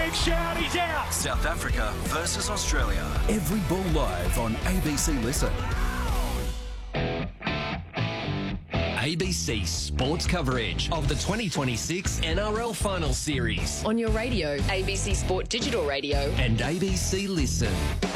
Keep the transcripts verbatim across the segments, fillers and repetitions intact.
big shout, he's out. South Africa versus Australia. Every ball live on A B C Listen. A B C Sports coverage of the twenty twenty-six N R L Final Series on your radio, A B C Sport Digital Radio and A B C Listen.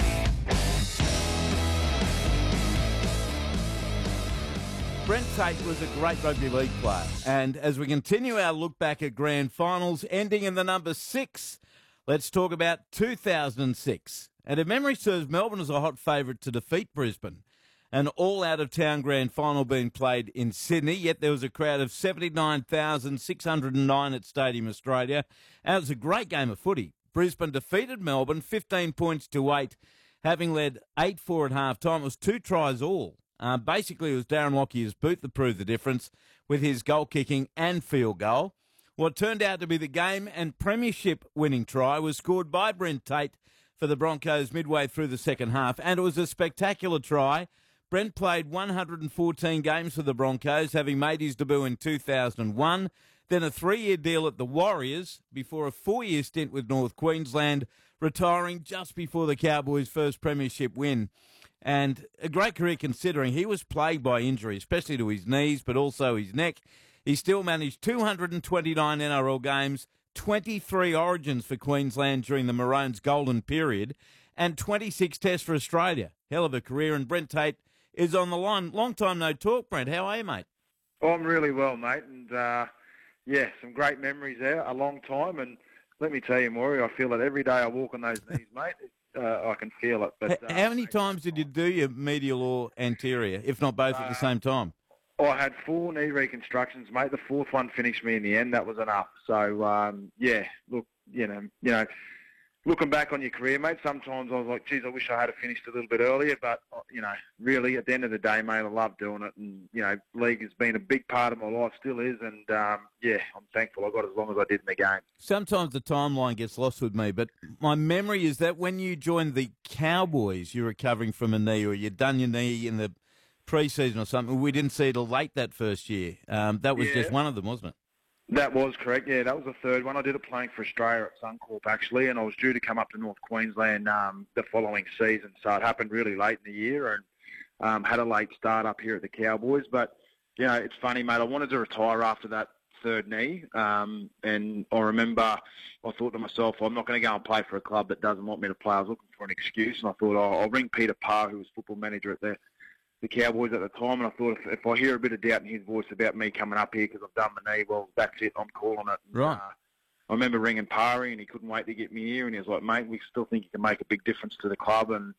Brent Tate was a great rugby league player, and as we continue our look back at grand finals, ending in the number six, let's talk about two thousand six. And if memory serves, Melbourne was a hot favourite to defeat Brisbane. An all-out-of-town grand final being played in Sydney, yet there was a crowd of seventy-nine thousand six hundred nine at Stadium Australia, and it was a great game of footy. Brisbane defeated Melbourne fifteen points to eight, having led eight four at half-time. It was two tries all. Uh, basically, it was Darren Lockyer's boot that proved the difference with his goal-kicking and field goal. What turned out to be the game and premiership-winning try was scored by Brent Tate for the Broncos midway through the second half, and it was a spectacular try. Brent played one hundred fourteen games for the Broncos, having made his debut in two thousand one, then a three-year deal at the Warriors before a four-year stint with North Queensland, retiring just before the Cowboys' first premiership win. And a great career considering he was plagued by injury, especially to his knees, but also his neck. He still managed two hundred twenty-nine N R L games, twenty-three origins for Queensland during the Maroons' golden period, and twenty-six tests for Australia. Hell of a career, and Brent Tate is on the line. Long time no talk, Brent. How are you, mate? Oh, I'm really well, mate. And, uh, yeah, some great memories there, a long time. And let me tell you, Maury, I feel it every day I walk on those knees, mate. Uh, I can feel it. But uh, How many times did you do your medial or anterior, if not both at the same time? I had four knee reconstructions, mate. The fourth one finished me in the end. That was enough. So, um, yeah, look, you know, you know, looking back on your career, mate, sometimes I was like, geez, I wish I had finished a little bit earlier. But, you know, really, at the end of the day, mate, I love doing it. And, you know, league has been a big part of my life, still is. And, um, yeah, I'm thankful I got as long as I did in the game. Sometimes the timeline gets lost with me, but my memory is that when you joined the Cowboys, you were recovering from a knee, or you'd done your knee in the pre-season or something. We didn't see it till late that first year. Um, that was yeah. just one of them, wasn't it? That was correct, yeah. That was the third one. I did it playing for Australia at Suncorp, actually, and I was due to come up to North Queensland um, the following season. So it happened really late in the year and um, had a late start up here at the Cowboys. But, you know, it's funny, mate. I wanted to retire after that third knee, um, and I remember I thought to myself, I'm not going to go and play for a club that doesn't want me to play. I was looking for an excuse, and I thought, oh, I'll ring Peter Parr, who was football manager at the the Cowboys at the time, and I thought if, if I hear a bit of doubt in his voice about me coming up here because I've done my knee, well, that's it, I'm calling it. And, right. Uh, I remember ringing Parry, and he couldn't wait to get me here, and he was like, mate, we still think you can make a big difference to the club. And,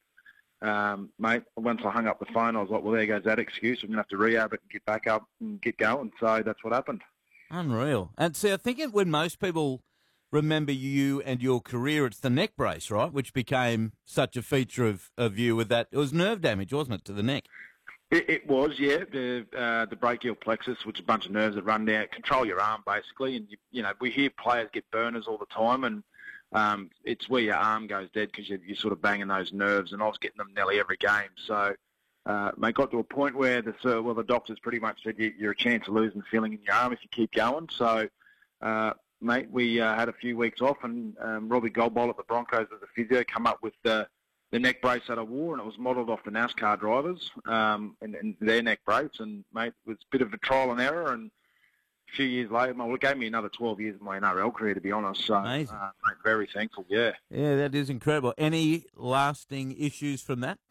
um, mate, once I hung up the phone, I was like, well, there goes that excuse. I'm going to have to rehab it and get back up and get going. So that's what happened. Unreal. And see, I think it, when most people remember you and your career, it's the neck brace, right, which became such a feature of, of you with that. It was nerve damage, wasn't it, to the neck? It, it was, yeah. The uh, the brachial plexus, which is a bunch of nerves that run down, control your arm basically. And you, you know, we hear players get burners all the time, and um, it's where your arm goes dead because you're, you're sort of banging those nerves. And I was getting them nearly every game. So, uh, mate, got to a point where the uh, well, the doctors pretty much said you, you're a chance of losing the feeling in your arm if you keep going. So, uh, mate, we uh, had a few weeks off, and um, Robbie Goldbowl at the Broncos as a physio come up with the the neck brace that I wore, and it was modelled off the NASCAR drivers um, and, and their neck brace. And, mate, it was a bit of a trial and error. And a few years later, well, it gave me another twelve years of my N R L career, to be honest. So, Amazing. Uh, mate, very thankful, yeah. Yeah, that is incredible. Any lasting issues from that?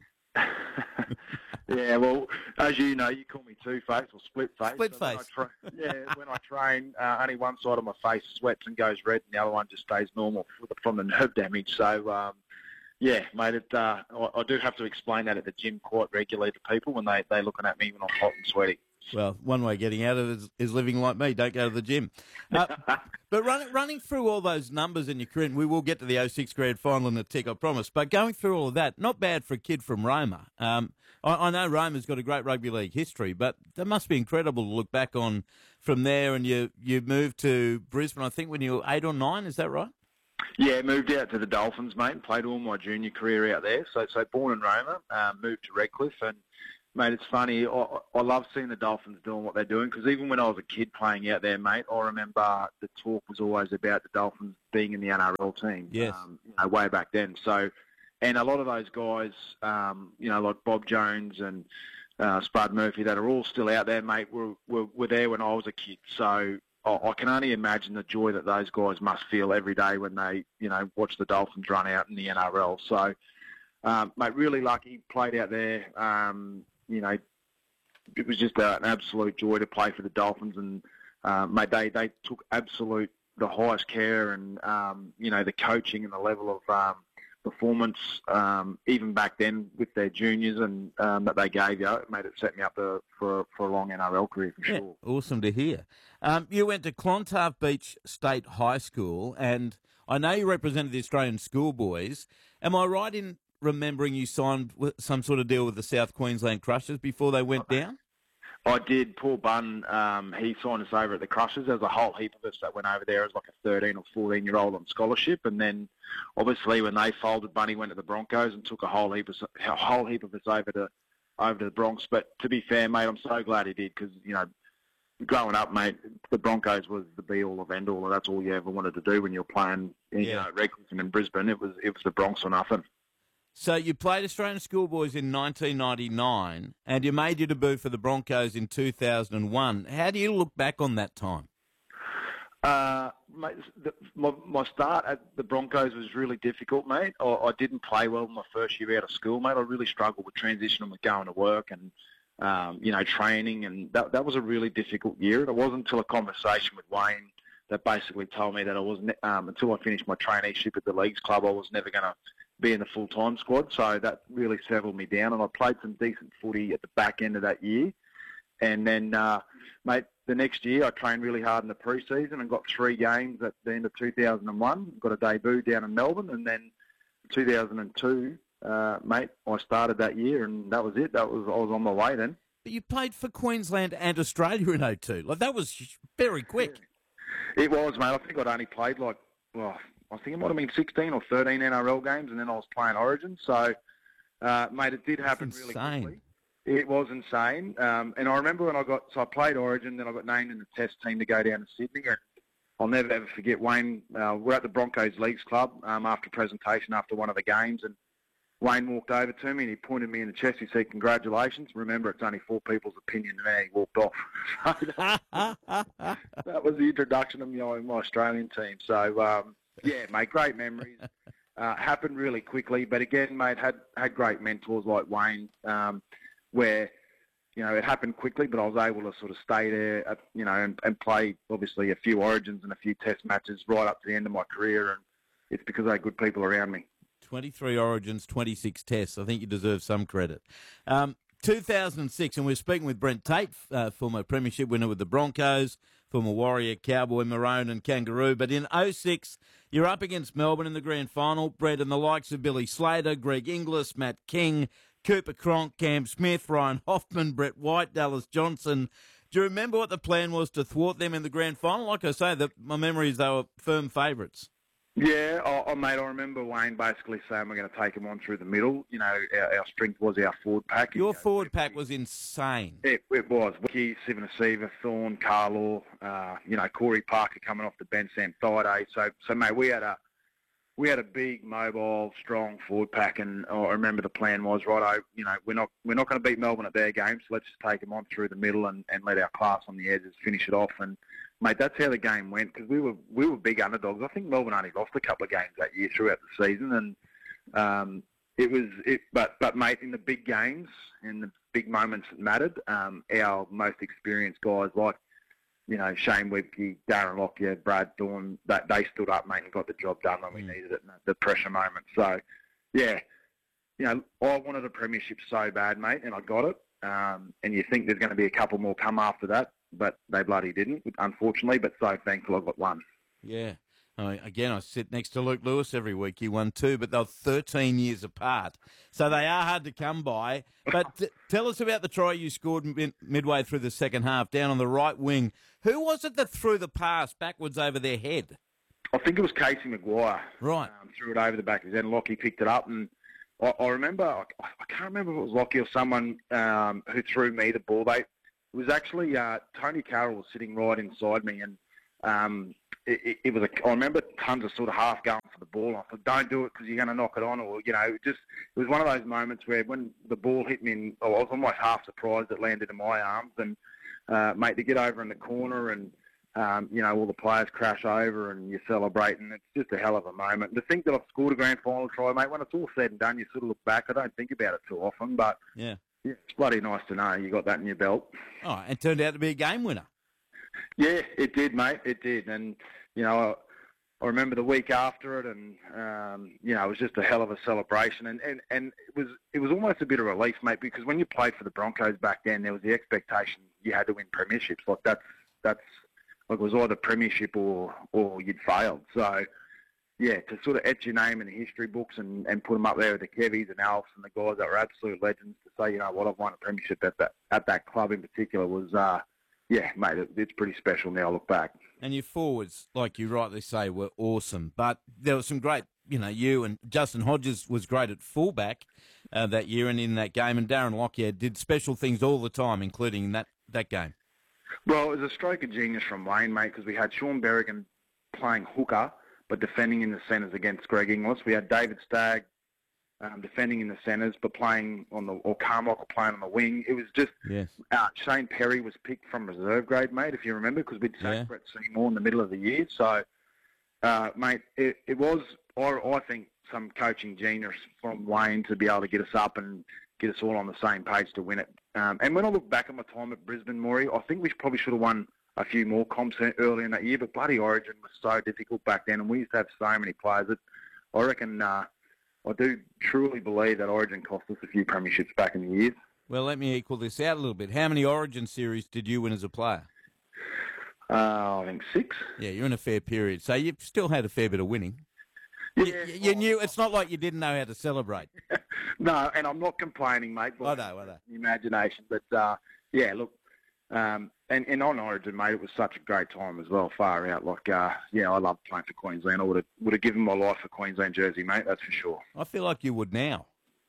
Yeah, well, as you know, you call me two-face or split-face. Split so face. When tra- yeah, when I train, uh, only one side of my face sweats and goes red, and the other one just stays normal from the nerve damage. So, um, yeah, mate, it, uh, I, I do have to explain that at the gym quite regularly to people when they, they're looking at me when I'm hot and sweaty. Well, one way of getting out of it is, is living like me. Don't go to the gym. Uh, but run, running through all those numbers in your career, and we will get to the oh six grand final in a tick, I promise. But going through all of that, not bad for a kid from Roma. Um, I, I know Roma's got a great rugby league history, but that must be incredible to look back on from there. And you, you moved to Brisbane, I think, when you were eight or nine. Is that right? Yeah, moved out to the Dolphins, mate, and played all my junior career out there. So, so born in Roma, um, moved to Redcliffe, and Mate, it's funny. I, I love seeing the Dolphins doing what they're doing because even when I was a kid playing out there, mate, I remember the talk was always about the Dolphins being in the N R L team. Yes. Um, you know, way back then. So, and a lot of those guys, um, you know, like Bob Jones and uh, Spud Murphy, that are all still out there, mate, were, were, were there when I was a kid. So I, I can only imagine the joy that those guys must feel every day when they, you know, watch the Dolphins run out in the N R L. So, um, mate, really lucky, played out there. Um, You know, it was just a, an absolute joy to play for the Dolphins, and uh, mate, they they took absolute the highest care, and um, you know, the coaching and the level of um, performance, um, even back then with their juniors and um, that they gave you, it made it set me up a, for for a long N R L career for Yeah, sure. awesome to hear. Um, you went to Clontarf Beach State High School, and I know you represented the Australian schoolboys. Am I right in remembering you signed with some sort of deal with the South Queensland Crushers before they went down? I did. Paul Bunn, um, he signed us over at the Crushers. There was a whole heap of us that went over there as like a thirteen or fourteen-year-old on scholarship. And then, obviously, when they folded, Bunny went to the Broncos and took a whole heap of a whole heap of us over to over to the Bronx. But to be fair, mate, I'm so glad he did because, you know, growing up, mate, the Broncos was the be-all of end-all, and that's all you ever wanted to do when you were playing in Yeah. uh, Redcliffe and in Brisbane. It was it was the Bronx or nothing. So you played Australian schoolboys in nineteen ninety-nine, and you made your debut for the Broncos in two thousand one. How do you look back on that time? Uh, mate, the, my, my start at the Broncos was really difficult, mate. I, I didn't play well my first year out of school, mate. I really struggled with transitioning with going to work and, um, you know, training, and that that was a really difficult year. It wasn't until a conversation with Wayne that basically told me that I wasn't, um, until I finished my traineeship at the Leagues Club, I was never going to be in the full-time squad, so that really settled me down, and I played some decent footy at the back end of that year. And then, uh, mate, the next year I trained really hard in the pre-season and got three games at the end of two thousand one, got a debut down in Melbourne, and then two thousand two, uh, mate, I started that year, and that was it. That was I was on my way then. But you played for Queensland and Australia in oh two. Like, that was very quick. It was, mate. I think I'd only played like, well, I think it might have been sixteen or thirteen N R L games, and then I was playing Origin. So, uh, mate, it did happen really insane. quickly. It was insane. Um, and I remember when I got, so I played Origin, then I got named in the test team to go down to Sydney. And I'll never ever forget Wayne. Uh, we're at the Broncos Leagues Club um, after presentation after one of the games, and Wayne walked over to me and he pointed me in the chest. He said, "Congratulations. Remember, it's only four people's opinion," and then he walked off. That was the introduction of me in my Australian team. So, um, yeah, mate, great memories. Uh, happened really quickly, but again, mate, had had great mentors like Wayne, um, where, you know, it happened quickly, but I was able to sort of stay there, uh, you know, and, and play obviously a few Origins and a few Test matches right up to the end of my career, and it's because I had good people around me. twenty-three Origins, twenty-six Tests. I think you deserve some credit. Um, two thousand six, and we're speaking with Brent Tate, uh, former premiership winner with the Broncos, former Warrior, Cowboy, Maroon and Kangaroo. But in oh six, you're up against Melbourne in the grand final, Brett, and the likes of Billy Slater, Greg Inglis, Matt King, Cooper Cronk, Cam Smith, Ryan Hoffman, Brett White, Dallas Johnson. Do you remember what the plan was to thwart them in the grand final? Like I say, the, my memory is they were firm favourites. Yeah, I, I, mate, I remember Wayne basically saying we're going to take them on through the middle. You know, our, our strength was our forward pack. Your you know, forward pack was insane. It, it was. Wiki, Sivanasiva, Thorne, Carlaw, uh, you know, Corey Parker coming off the bench, Sam Thaiday. So, so mate, we had a we had a big, mobile, strong forward pack, and oh, I remember the plan was, righto, you know, we're not we're not going to beat Melbourne at their game, so let's just take them on through the middle and, and let our class on the edges finish it off. And mate, that's how the game went, because we were we were big underdogs. I think Melbourne only lost a couple of games that year throughout the season, and um, it was it. But but mate, in the big games, in the big moments that mattered, um, our most experienced guys like, you know, Shane Webke, Darren Lockyer, Brad Thorne, that they stood up, mate, and got the job done when we needed it in the pressure moment. So, yeah, you know, I wanted a premiership so bad, mate, and I got it. Um, and you think there's going to be a couple more come after that, but they bloody didn't, unfortunately. But so thankful I got one. Yeah. Uh, again, I sit next to Luke Lewis every week. He won two, but they're thirteen years apart. So they are hard to come by. But t- tell us about the try you scored mid- midway through the second half, down on the right wing. Who was it that threw the pass backwards over their head? I think it was Casey Maguire. Right. Um, threw it over the back of his head, and Lockie picked it up, and I, I remember, I, I can't remember if it was Lockie or someone um, who threw me the ball. They, it was actually uh, Tony Carroll was sitting right inside me, and um, it, it, it was a, I remember tons of sort of half going for the ball. I thought, don't do it because you're going to knock it on, or, you know, it just, it was one of those moments where when the ball hit me, and I was almost half surprised it landed in my arms, and, uh, mate, to get over in the corner and, Um, you know, all the players crash over and you celebrate, and it's just a hell of a moment. To think that I've scored a grand final try, mate, when it's all said and done, you sort of look back. I don't think about it too often, but Yeah. yeah, it's bloody nice to know you got that in your belt. Oh, and turned out to be a game winner. Yeah, it did, mate. It did. And, you know, I, I remember the week after it, and, um, you know, it was just a hell of a celebration. And, and, and it was it was almost a bit of relief, mate, because when you played for the Broncos back then, there was the expectation you had to win premierships. Like, that's, that's, Like it was either premiership or, or you'd failed. So, yeah, to sort of etch your name in the history books and, and put them up there with the Kevies and Alfs and the guys that were absolute legends, to say, you know what, I've won a premiership at that at that club in particular was, uh, yeah, mate, it, it's pretty special now I look back. And your forwards, like you rightly say, were awesome. But there was some great, you know, you and Justin Hodges was great at fullback uh, that year and in that game. And Darren Lockyer did special things all the time, including that, that game. Well, it was a stroke of genius from Wayne, mate, because we had Sean Berrigan playing hooker but defending in the centres against Greg Inglis. We had David Stagg um, defending in the centres but playing on the, or Carmichael playing on the wing. It was just, yes. uh, Shane Perry was picked from reserve grade, mate, if you remember, because we'd sacked Yeah. Brett Seymour in the middle of the year. So, uh, mate, it, it was, I, I think, some coaching genius from Wayne to be able to get us up and get us all on the same page to win it. Um, and when I look back at my time at Brisbane, Maury, I think we probably should have won a few more comps early in that year, but bloody Origin was so difficult back then, and we used to have so many players that I reckon, uh, I do truly believe that Origin cost us a few premierships back in the years. Well, let me equal this out a little bit. How many Origin series did you win as a player? Uh, I think six. Yeah, you're in a fair period. So you've still had a fair bit of winning. Yeah, You, you knew, it's not like you didn't know how to celebrate. No, and I'm not complaining, mate. I know, I know. Imagination, but uh, yeah, look, um, and, and on Origin, mate, it was such a great time as well, far out. Like, uh, yeah, I loved playing for Queensland. I would have would have given my life for Queensland jersey, mate. That's for sure. I feel like you would now.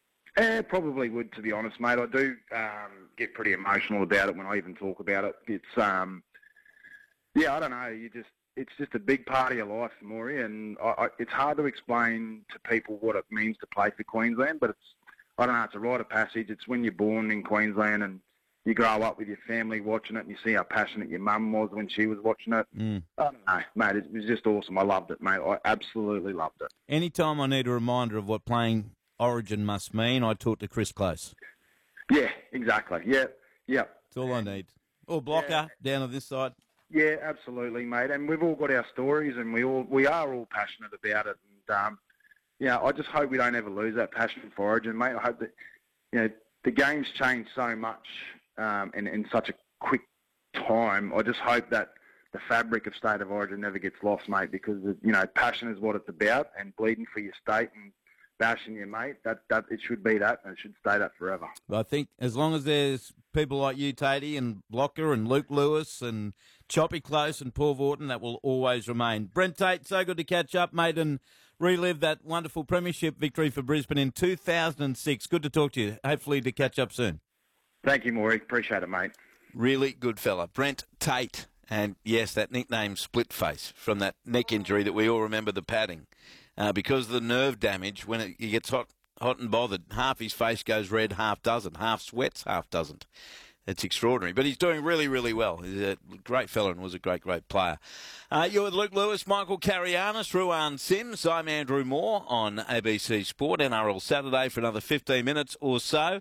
Eh, probably would, to be honest, mate. I do um, get pretty emotional about it when I even talk about it. It's, um, yeah, I don't know. You just, it's just a big part of your life, Maury, and I, I, it's hard to explain to people what it means to play for Queensland, but it's, I don't know, it's a rite of passage. It's when you're born in Queensland and you grow up with your family watching it and you see how passionate your mum was when she was watching it. Mm. I don't know, mate, it was just awesome. I loved it, mate. I absolutely loved it. Anytime I need a reminder of what playing Origin must mean, I talk to Chris Close. Yeah, exactly. Yeah, yeah. That's all I need. Or Blocker, Yeah. down on this side. Yeah, absolutely, mate. And we've all got our stories, and we all we are all passionate about it. And um, yeah, I just hope we don't ever lose that passion for Origin, mate. I hope that, you know, the game's changed so much um, in in such a quick time. I just hope that the fabric of State of Origin never gets lost, mate. Because you know, passion is what it's about, and bleeding for your state and bashing your mate. That that it should be that, and it should stay that forever. But I think as long as there's people like you, Tatey, and Blocker, and Luke Lewis, and Choppy Close, and Paul Vorton, that will always remain. Brent Tate, so good to catch up, mate, and relive that wonderful premiership victory for Brisbane in two thousand six. Good to talk to you. Hopefully to catch up soon. Thank you, Maury. Appreciate it, mate. Really good fella. Brent Tate. And yes, that nickname Split Face from that neck injury that we all remember, the padding. Uh, because of the nerve damage, when it, he gets hot, hot and bothered, half his face goes red, half doesn't. Half sweats, half doesn't. It's extraordinary. But he's doing really, really well. He's a great fella and was a great, great player. Uh, you're with Luke Lewis, Michael Carianis, Ruan Sims. I'm Andrew Moore on A B C Sport, N R L Saturday for another fifteen minutes or so.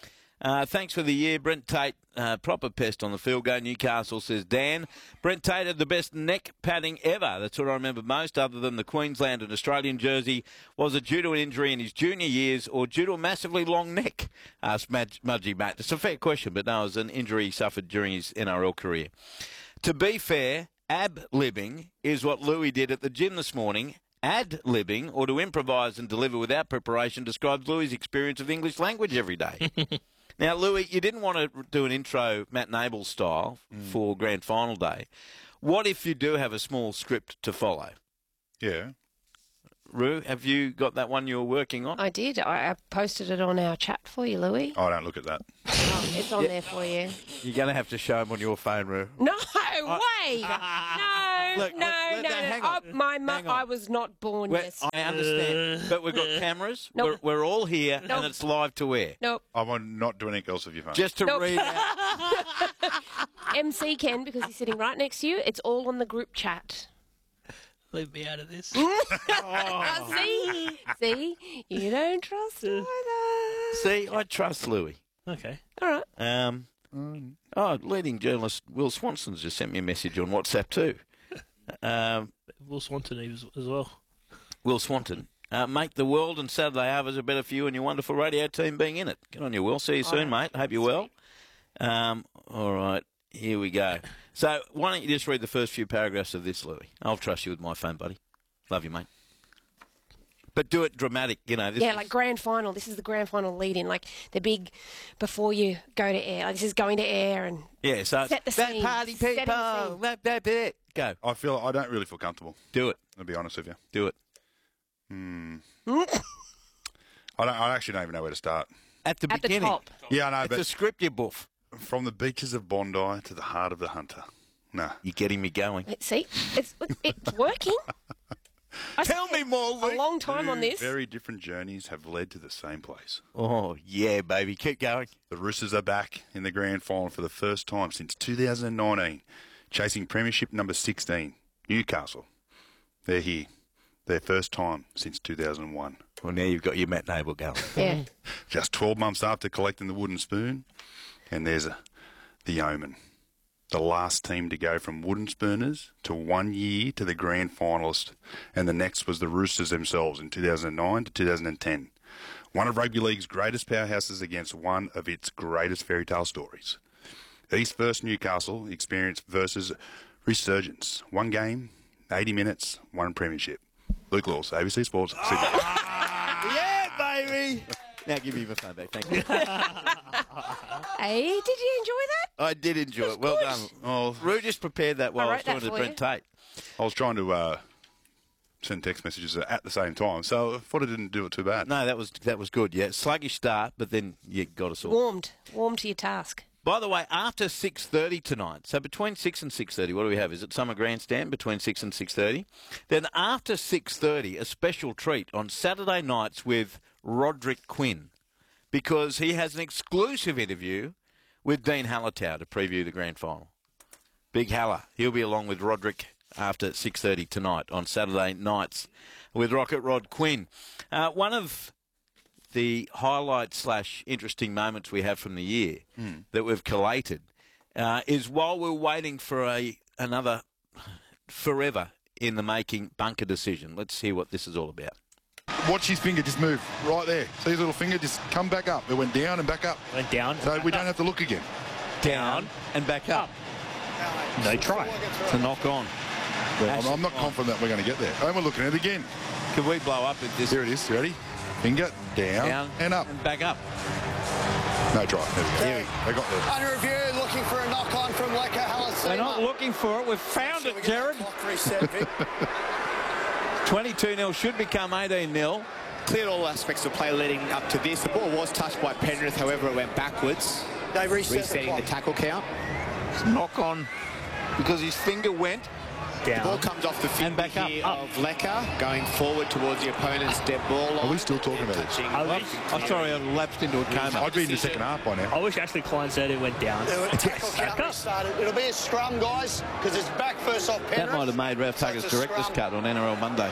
Uh, thanks for the year, Brent Tate. Uh, proper pest on the field goal. Newcastle, says Dan. Brent Tate had the best neck padding ever. That's what I remember most, other than the Queensland and Australian jersey. Was it due to an injury in his junior years or due to a massively long neck? Asked Mudgy Matt. It's a fair question, but no, it was an injury he suffered during his N R L career. To be fair, ab-libbing is what Louis did at the gym this morning. Ad-libbing, or to improvise and deliver without preparation, describes Louis' experience of English language every day. Now, Louis, you didn't want to do an intro Matt Nable style mm. for Grand Final Day. What if you do have a small script to follow? Yeah. Roo, have you got that one you were working on? I did. I, I posted it on our chat for you, Louis. I don't look at that. Oh, it's on there for you. You're going to have to show them on your phone, Roo. No way! No, Look, no, let- let- no, no, no. hang on. Oh, my mu- Hang on. I was not born We're- yet. I understand, but we've got cameras. Nope. We're, we're all here, Nope. and it's live to air. Nope. I'm not doing anything else with your phone. Just to Nope. read out. M C Ken, because he's sitting right next to you. It's all on the group chat. Leave me out of this. Oh. See? See? You don't trust either. See, I trust Louis. Okay. All right. Um, oh, leading journalist Will Swanson's just sent me a message on WhatsApp too. Um, Will Swanton as, as well. Will Swanton. Uh, make the world and Saturday hours a better for you and your wonderful radio team being in it. Good on you, Will. See you soon, mate. Hope you're well. Um, all right, here we go. So why don't you just read the first few paragraphs of this, Louis? I'll trust you with my phone, buddy. Love you, mate. But do it dramatic, you know. This Yeah, is- like grand final. This is the grand final lead-in, like the big before you go to air. Like this is going to air and yeah. So set the that scene. party Setting the people, scene. that, that, that. Go, I feel I don't really feel comfortable. do it, I'll be honest with you. do it. I don't. I actually don't even know where to start. At the at the beginning, top. Yeah, I know, it's a but script you buff. from the beaches of Bondi to the heart of the hunter. No. You're getting me going. See, it's it's working. I Tell spent me more, A Louis. long time on this. Very different journeys have led to the same place. Oh yeah, baby, keep going. The Roosters are back in the grand final for the first time since two thousand nineteen, chasing premiership number sixteen, Newcastle. They're here. Their first time since two thousand one. Well, now you've got your Matt Noble going. Yeah. Just twelve months after collecting the wooden spoon, and there's a, the Omen. The last team to go from wooden spooners to one year to the grand finalist, and the next was the Roosters themselves in two thousand nine to two thousand ten. One of rugby league's greatest powerhouses against one of its greatest fairy tale stories. East versus Newcastle experience versus resurgence. One game, eighty minutes, one premiership. Luke Laws, A B C Sports, Sydney. Yeah, baby. Now give me my phone back. Thank you. Hey, did you enjoy that? I did enjoy it. Well done. Oh, Roo just prepared that while I, I was wrote that talking to for Brent you. Tate. I was trying to uh, send text messages at the same time, so I thought I didn't do it too bad. No, that was that was good. Yeah, sluggish start, but then you got us all. Warmed. Warmed to your task. By the way, after six thirty tonight, so between six and six thirty, what do we have? Is it Summer Grandstand between six and six thirty? Then after six thirty, a special treat on Saturday nights with Roderick Quinn, because he has an exclusive interview with Dean Hallertau to preview the grand final. Big Haller. He'll be along with Roderick after six thirty tonight on Saturday nights with Rocket Rod Quinn. Uh, one of the highlights slash interesting moments we have from the year that we've collated uh, is while we're waiting for a another forever in the making bunker decision. Let's hear what this is all about. Watch his finger just move right there. See his little finger just come back up. It went down and back up. Went down. So we don't have to look again. Down and back up. No try. To knock on. I'm, I'm not confident that we're going to get there. And we're looking at it again. Could we blow up at this? Here it is. You ready? Finger down, Down and up. and back up. No try. There we go. Here we- They got there. Under review, looking for a knock-on from Leka Halasima. They're not looking for it. We've found it, Jared. Clock reset, Vic. twenty-two nil should become eighteen nil. Cleared all aspects of play leading up to this. The ball was touched by Penrith, however, it went backwards, They reset resetting the the clock. tackle count. Knock on because his finger went. The ball Down. comes off the And finger back up, here up. of Leka, going forward towards the opponent's dead ball line. Are we still talking about this? Touching- I wish, I'm sorry, I lapsed into a coma. I'd be in the second half by now. I wish Ashley Klein said it went down. The tackle Back count up. restarted. It'll be a scrum, guys, because it's back first off Penrith. That might have made Ralph So Tucker's it's a director's scrum. cut on N R L Monday.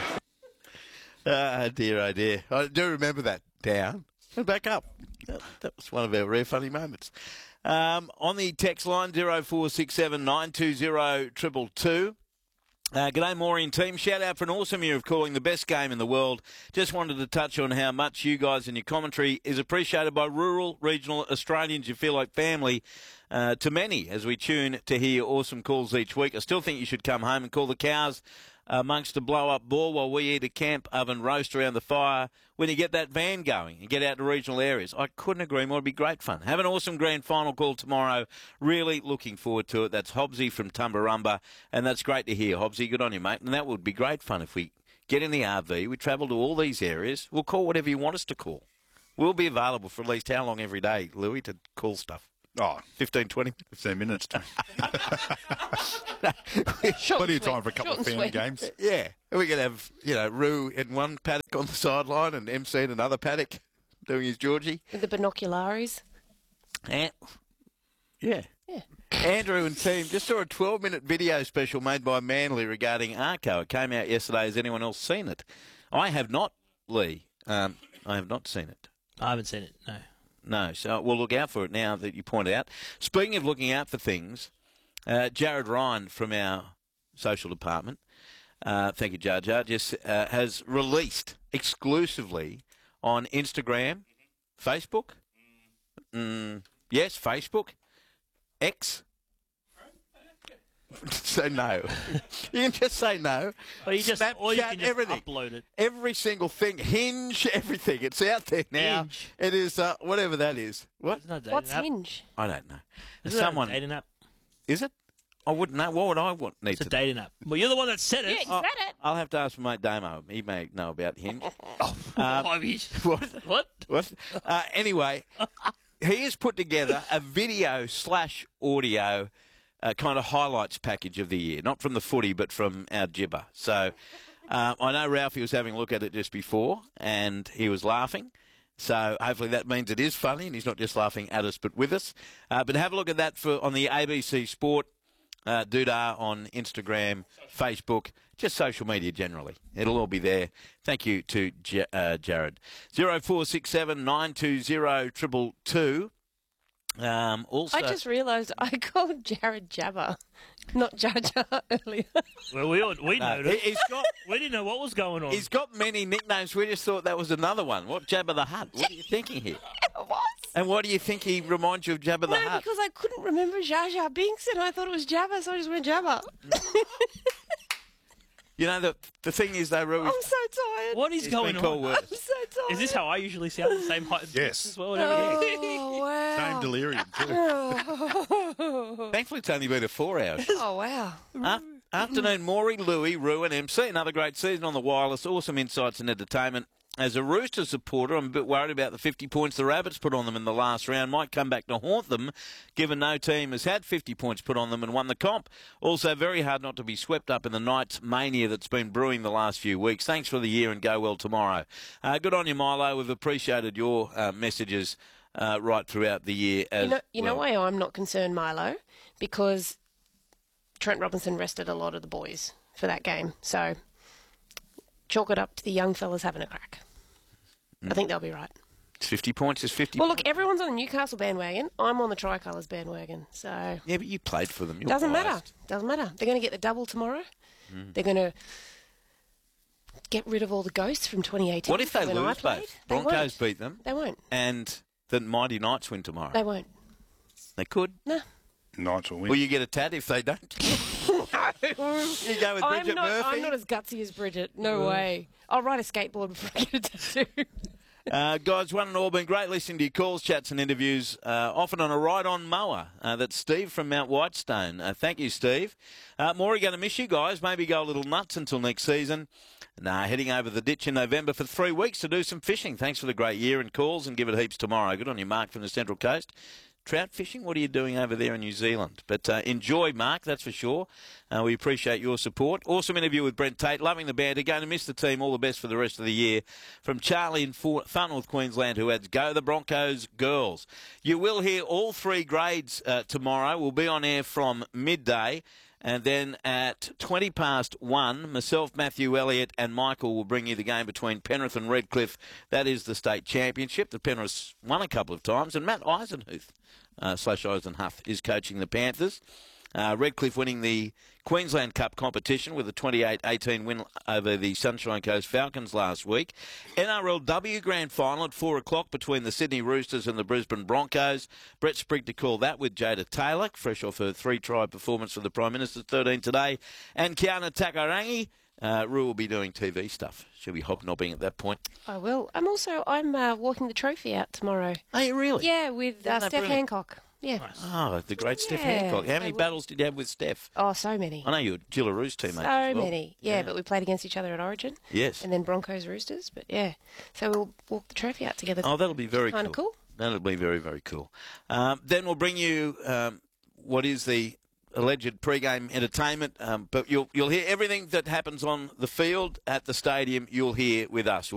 Ah, dear, oh dear. I do remember that. Down and back up. That, that was one of our rare funny moments. Um, on the text line, zero four six seven nine two zero two two two. Uh, g'day, Maureen team. Shout out for an awesome year of calling the best game in the world. Just wanted to touch on how much you guys and your commentary is appreciated by rural, regional Australians. You feel like family uh, to many as we tune to hear your awesome calls each week. I still think you should come home and call the cows amongst the blow-up ball while we eat a camp oven roast around the fire when you get that van going and get out to regional areas. I couldn't agree more. It'd be great fun. Have an awesome grand final call tomorrow. Really looking forward to it. That's Hobbsy from Tumbarumba, and that's great to hear. Hobbsy, good on you, mate. And that would be great fun if we get in the R V, we travel to all these areas. We'll call whatever you want us to call. We'll be available for at least how long every day, Louis, to call stuff? Oh, fifteen, twenty fifteen minutes. To... Short Plenty and of time sweet. for a couple Short of and family sweet. games. Yeah. We could have, you know, Roo in one paddock on the sideline and M C in another paddock doing his Georgie. With the binoculares. And, yeah. Yeah. Andrew and team just saw a twelve-minute video special made by Manly regarding Arco. It came out yesterday. Has anyone else seen it? I have not, Lee. Um, I have not seen it. I haven't seen it, no. No, so we'll look out for it now that you point out. Speaking of looking out for things, uh, Jared Ryan from our social department, uh, thank you, Jar Jar, just uh, has released exclusively on Instagram, Facebook, mm, yes, Facebook, X. Say no. You can just say no. Or you just, or you Snapchat, can just everything. upload it. Every single thing. Hinge, everything. It's out there now. Hinge. It is, uh, whatever that is. What? Isn't that a dating What's app? Hinge? I don't know. Isn't that a Someone. dating app? Is it? I wouldn't know. What would I want, need It's a to dating app. Well, you're the one that said it. Yeah, you Oh, said it. I'll have to ask my mate Damo. He may know about Hinge. Oh, Um, I mean, what? what? What? Uh, anyway, he has put together a video slash audio uh, kind of highlights package of the year. Not from the footy, but from our gibber. So uh, I know Ralphie was having a look at it just before, and he was laughing. So hopefully that means it is funny, and he's not just laughing at us, but with us. Uh, but have a look at that for on the A B C Sport uh, doodah on Instagram, Facebook, just social media generally. It'll all be there. Thank you to J- uh, Jared. zero four six seven nine two zero two two two. Um, also, I just realised I called Jared Jabba, not Jar Jar earlier. Well, we all, we No, noticed. he- he's got We didn't know what was going on. he's got many nicknames. We just thought that was another one. What, Jabba the Hutt? What are you thinking here? It was. And what do you think he reminds you of Jabba the No, Hutt? because I couldn't remember Jar Jar Binks and I thought it was Jabba, so I just went Jabba. You know, the the thing is, though, Rui, I'm so tired. What is he's going been called on? worse. I'm so tired. Is this how I usually sound? The same height Yes. as well? Whatever. Oh, wow. Same delirium, too. Oh, Thankfully, it's only been a four hours. oh wow. Af- Afternoon, Maury, Louis, Rue and M C. Another great season on the wireless. Awesome insights and entertainment. As a Rooster supporter, I'm a bit worried about the fifty points the Rabbits put on them in the last round. Might come back to haunt them, given no team has had fifty points put on them and won the comp. Also, very hard not to be swept up in the Knights mania that's been brewing the last few weeks. Thanks for the year and go well tomorrow. Uh, good on you, Milo. We've appreciated your uh, messages uh, right throughout the year as You know, you know well. why I'm not concerned, Milo? Because Trent Robinson rested a lot of the boys for that game. So chalk it up to the young fellas having a crack. I think they'll be right. fifty points is fifty Well, points. look, everyone's on the Newcastle bandwagon. I'm on the Tricolours bandwagon. So Yeah, but you played for them. You're doesn't matter. biased. Doesn't matter. They're going to get the double tomorrow. Mm. They're going to get rid of all the ghosts from twenty eighteen. What if they when I lose played. both? They Broncos won't. beat them, They won't. and the Mighty Knights win tomorrow. They won't. They could. No. Knights will win. Will you get a tat if they don't? You go with I'm Bridget not, Murphy. I'm not as gutsy as Bridget. No way. I'll ride a skateboard before I get a tattoo. Uh, guys, one and all, been great listening to your calls, chats and interviews, uh, often on a ride-on mower. Uh, that's Steve from Mount Whitestone. Uh, thank you, Steve. Uh, Maury, going to miss you guys. Maybe go a little nuts until next season. Nah, heading over the ditch in November for three weeks to do some fishing. Thanks for the great year and calls, and give it heaps tomorrow. Good on you, Mark, from the Central Coast. Trout fishing, what are you doing over there in New Zealand? But uh, enjoy, Mark, that's for sure. Uh, we appreciate your support. Awesome interview with Brent Tate. Loving the banter. Going to miss the team. All the best for the rest of the year. From Charlie in Far North Queensland, who adds, go the Broncos girls. You will hear all three grades uh, tomorrow. We'll be on air from midday. And then at twenty past one, myself, Matthew Elliott and Michael will bring you the game between Penrith and Redcliffe. That is the state championship. The Penriths won a couple of times. And Matt Eisenhuth, uh, slash Eisenhuth, is coaching the Panthers. Uh, Redcliffe winning the Queensland Cup competition with a twenty-eight eighteen win over the Sunshine Coast Falcons last week. N R L W Grand Final at four o'clock between the Sydney Roosters and the Brisbane Broncos. Brett Sprigg to call that with Jada Taylor, fresh off her three-try performance for the Prime Minister's thirteen today. And Kiana Takarangi. Uh, Rue will be doing T V stuff. She'll be hobnobbing at that point. I will. I'm also, I'm uh, walking the trophy out tomorrow. Are you really? Yeah, with uh, Isn't that Steph brilliant? Hancock. Yeah. Oh, the great Steph Yeah, Hancock. How they many were- battles did you have with Steph? Oh, so many. I know you're Gillaroos teammate. So as well. many. Yeah, but we played against each other at Origin. Yes. And then Broncos Roosters. But yeah. So we'll walk the trophy out together. Oh, that'll be very Kind of cool. That'll be very, very cool. Um, then we'll bring you um, what is the alleged pre-game entertainment, um, but you'll you'll hear everything that happens on the field at the stadium. You'll hear with us.